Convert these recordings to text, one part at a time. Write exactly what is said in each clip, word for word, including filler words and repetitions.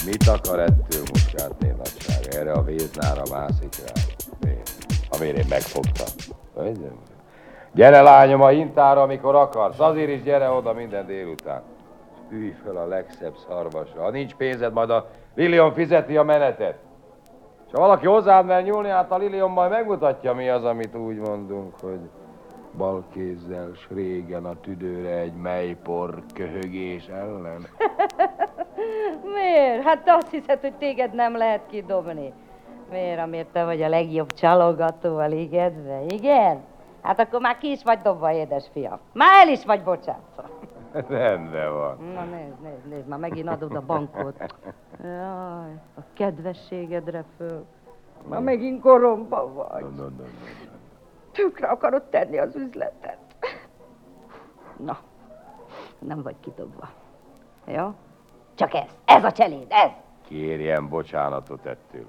Mit akar ettől Muskátné nagysága? Erre a véznára mászik rá. Én, amire én megfogtam. Gyere lányom a hintára, amikor akarsz. Azért is gyere oda minden délután. Ülj fel a legszebb szarvasra. Ha nincs pénzed, majd a Lilium fizeti a menetet. És ha valaki hozzád mer nyúlni, hát a Lilium majd megmutatja, mi az, amit úgy mondunk, hogy bal kézzel s régen a tüdőre egy melypor köhögés ellen. Miért? Hát te azt hiszed, hogy téged nem lehet kidobni. Miért? Amért te vagy a legjobb csalogató a ligedbe, igen? Hát akkor már ki is vagy dobva, édesfiam. Már el is vagy bocsátva. Rendben van. Na nézd, nézd, nézd, már megint adod a bankot. Jaj, a kedvességedre föl. Már megint koromba vagy. No, no, no, no, no. Tökre akarod tenni az üzletet. Na, nem vagy kidobva. Jó? Csak ez, ez a cseléd, ez! Kérjen bocsánatot ettől.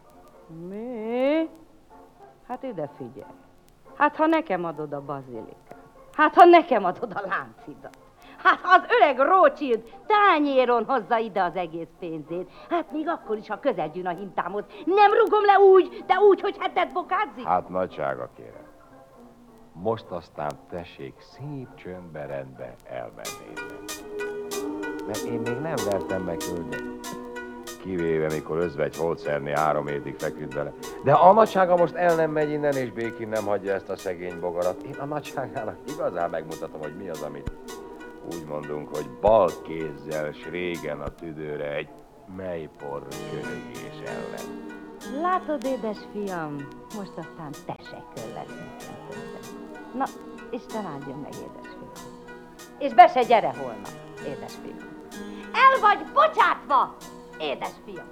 Mi? Hát ide figyelj. Hát ha nekem adod a bazilikát, hát ha nekem adod a láncidat, hát ha az öreg Rothschild tányéron hozza ide az egész pénzét, hát még akkor is, ha közel gyűn a hintámhoz, nem rugom le úgy, de úgy, hogy hetet bokádzik? Hát nagysága kérem. Most aztán tessék szép csöndbe rendbe elmenni. Mert én még nem vertem meg hölgyet. Kivéve, mikor özvegy holtszerné három évig feküdt vele. De a nagysága most el nem megy innen, és békén nem hagyja ezt a szegény bogarat. Én a nagyságának igazán megmutatom, hogy mi az, amit úgy mondunk, hogy bal kézzel s régen a tüdőre egy melypor köhögés ellen. Látod, édesfiam, most aztán te se köll leszünk. Na, Isten áldjon meg, édesfiam. És be se gyere holnap, édesfiam. El vagy bocsátva, édesfiam.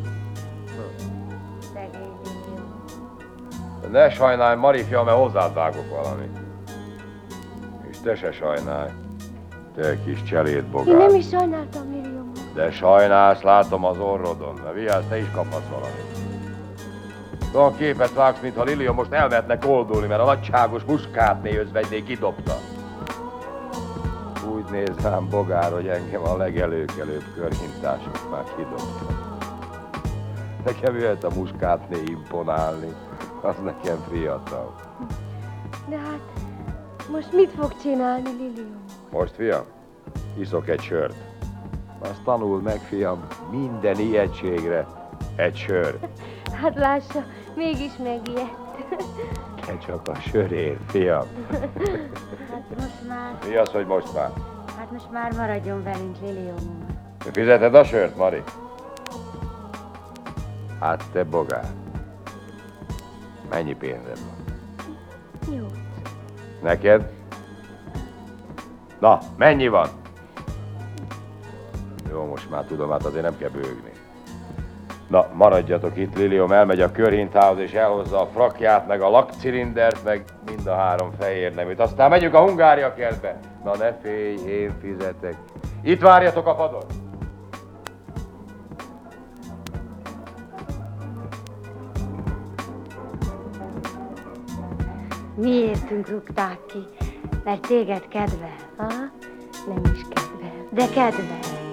Szegény Lilium. Ne sajnálj, Marifja, mert hozzád vágok valamit. És te se sajnálj, te kis cselédbogár. Én nem is sajnáltam, Lilium. De sajnálsz, látom az orrodon. Na vigyázz, te is kaphatsz valamit. Olyan képet vágsz, mintha Lilium most elmehetne koldulni, mert a nagyságos Muskátné özvegyné kidobta. Úgy néz rám, bogár, hogy engem a legelőkelőbb körhintások már kidobta. Nekem jöhet a Muskátné imponálni, az nekem fiatal. De hát, most mit fog csinálni, Lilium? Most, fiam, iszok egy sört. Azt tanuld meg, fiam, minden ijegységre egy sör. Hát lássa, mégis megijedt. Te csak a sörért, fiam. Hát most már, Mi az, hogy most már? hát most már maradjon velünk, Lilium. Te fizeted a sört, Mari? Hát te bogár. Mennyi pénzed van? Jó. Neked? Na, mennyi van? Jó, most már tudom, hát azért nem kell bőgni. Na, maradjatok itt, Lilium elmegy a körhintához, és elhozza a frakját, meg a lakcilindert, meg mind a három fehér neműt. Aztán megyünk a Hungária kertbe. Na, ne félj, én fizetek. Itt várjatok a padon. Miértünk rúgták ki? Mert téged kedvel, ha? Nem is kedvel, de kedvel.